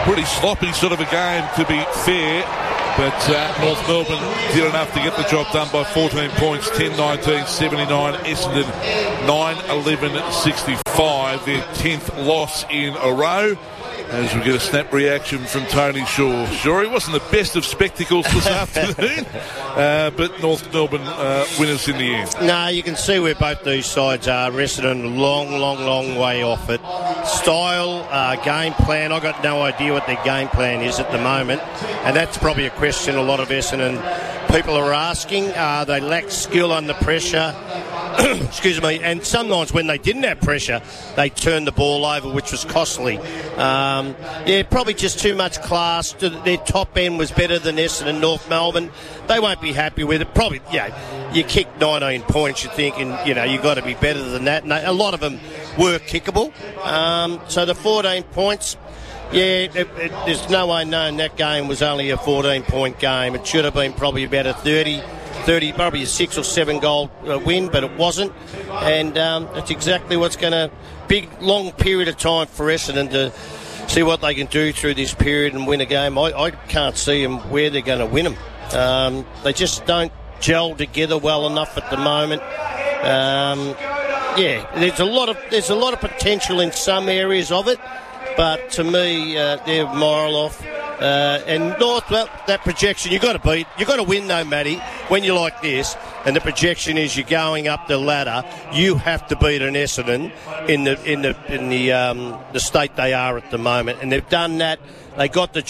pretty sloppy sort of a game, to be fair. But North Melbourne did enough to get the job done by 14 points, 10-19, 79. Essendon 9-11, 65. Their 10th loss in a row. As we get a snap reaction from Tony Shaw. Sure, it wasn't the best of spectacles this afternoon, but North Melbourne winners in the end. No, you can see where both these sides are. Essendon long way off it. Style, game plan, I've got no idea what their game plan is at the moment, and that's probably a question a lot of Essendon people are asking. They lack skill under pressure. Excuse me, and sometimes when they didn't have pressure, they turned the ball over, which was costly. Probably just too much class. Their top end was better than Essendon, North Melbourne. They won't be happy with it. Probably, you kicked 19 points, you're thinking, you've got to be better than that. And a lot of them were kickable. So the 14 points, there's no way knowing that game was only a 14-point game. It should have been probably about a 30, probably a 6 or 7 goal win, but it wasn't. And that's exactly what's going to big long period of time for Essendon to see what they can do through this period and win a game. I can't see them where they're going to win them. They just don't gel together well enough at the moment. There's a lot of potential in some areas of it, but to me they're a mile off. And North, that projection, you've got to beat. You've got to win, though, Matty, when you're like this. And the projection is you're going up the ladder. You have to beat an Essendon in the state they are at the moment. And they've done that. They got the